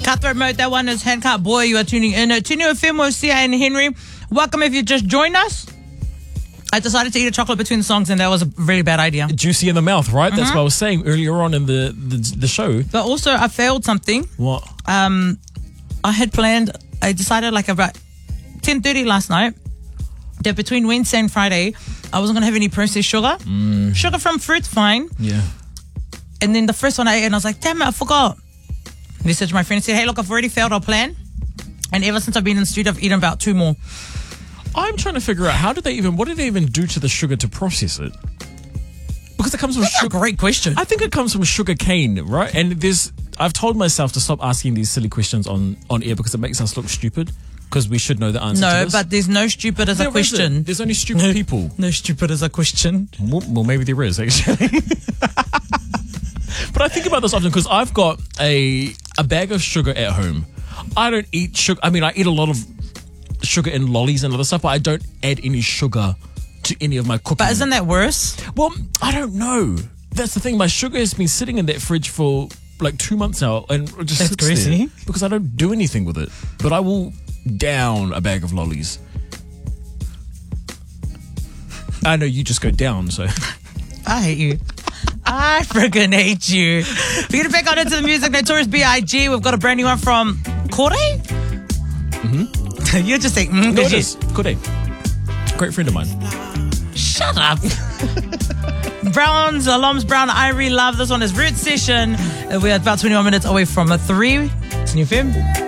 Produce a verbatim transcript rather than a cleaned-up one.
Cutthroat Mode, that one is Handcart Boy. You are tuning in. Uh, Tinu F M with Sia and Henry. Welcome if you just joined us. I decided to eat a chocolate between the songs, and that was a really bad idea. Juicy in the mouth, right? Mm-hmm. That's what I was saying earlier on in the, the, the show. But also, I failed something. What? Um, I had planned, I decided like about ten thirty last night that between Wednesday and Friday, I wasn't going to have any processed sugar. Mm. Sugar from fruit's fine. Yeah. And then the first one I ate, and I was like, damn it, I forgot. Messaged my friend and said, hey, look, I've already failed our plan. And ever since I've been in the studio, I've eaten about two more. I'm trying to figure out, how do they even, what do they even do to the sugar to process it? Because it comes from That's sugar. a great question. I think it comes from sugar cane, right? And there's, I've told myself to stop asking these silly questions on, on air because it makes us look stupid. Because we should know the answer to No, this. but there's no stupid as There a question. isn't. There's only stupid people. No stupid as a question. Well, well, maybe there is, actually. But I think about this often because I've got a a bag of sugar at home. I don't eat sugar. I mean, I eat a lot of sugar in lollies and other stuff, but I don't add any sugar to any of my cooking. But isn't that worse? Well, I don't know. That's the thing. My sugar has been sitting in that fridge for like two months now, and it just That's sits crazy. there because I don't do anything with it. But I will down a bag of lollies. I know you just go down, so. I hate you. I friggin' hate you. We're gonna back on into the music. Notorious B I G. We've got a brand new one from Kore. Mm-hmm. You're just saying, mm, No, it you, is. Good day. Great friend of mine. Shut up. Browns, Alums Brown, Irie Love. This one is Root Session. We're about twenty-one minutes away from a three. It's New F M.